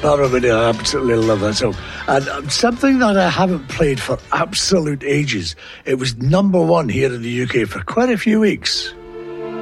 Barbara Winnie, I absolutely love that song. And something that I haven't played for absolute ages. It was number one here in the UK for quite a few weeks.